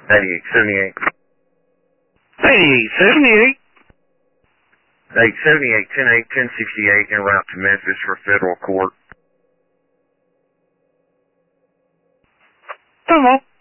8878. 8878. 878 1068 en route to Memphis for federal court. Come on.